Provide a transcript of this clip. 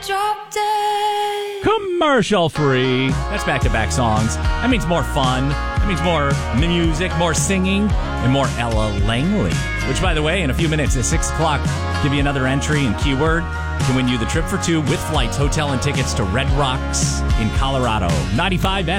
Drop dead. Commercial free. That's back-to-back songs. That means more fun. That means more music, more singing, and more Ella Langley. Which, by the way, in a few minutes at 6 o'clock, give you another entry and keyword. Can win you the trip for two with flights, hotel, and tickets to Red Rocks in Colorado. 95